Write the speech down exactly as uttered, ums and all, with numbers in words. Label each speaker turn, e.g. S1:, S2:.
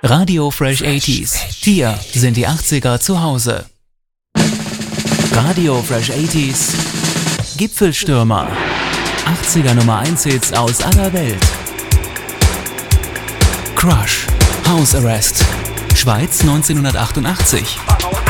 S1: Radio Fresh achtziger. Hier sind die achtziger zu Hause. Radio Fresh achtziger. Gipfelstürmer. achtziger Nummer eins Hits aus aller Welt. Crush. House Arrest. Schweiz neunzehnhundertachtundachtzig.